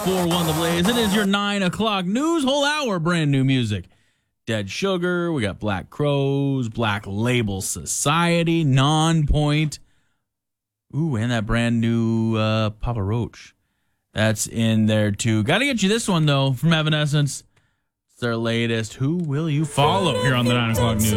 94.1 The Blaze. It is your 9 o'clock news, whole hour, brand new music. Dead Sugar, we got Black Crows, Black Label Society, Non-Point. Ooh, and that brand new Papa Roach. That's in there too. Got to get you this one, though, from Evanescence. It's their latest, Who Will You Follow, here on the 9 o'clock news.